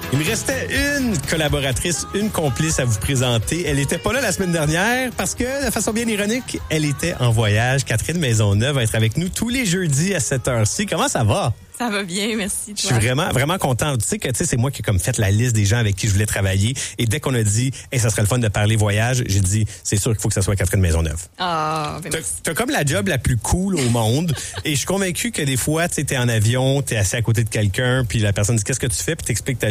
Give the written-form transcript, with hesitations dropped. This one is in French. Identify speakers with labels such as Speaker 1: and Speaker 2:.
Speaker 1: Il me restait une collaboratrice, une complice à vous présenter. Elle était pas là la semaine dernière parce que, de façon bien ironique, elle était en voyage. Catherine Maisonneuve va être avec nous tous les jeudis à cette heure-ci. Comment ça va?
Speaker 2: Ça va bien, merci.
Speaker 1: Je suis vraiment content. Tu sais que c'est moi qui ai comme fait la liste des gens avec qui je voulais travailler. Et dès qu'on a dit, ça serait le fun de parler voyage, j'ai dit, c'est sûr qu'il faut que ça soit Catherine Maisonneuve. T'as comme la job la plus cool au monde. Et je suis convaincu que des fois, tu sais, t'es en avion, t'es assis à côté de quelqu'un, puis la personne dit, qu'est-ce que tu fais? Puis t'expliques ta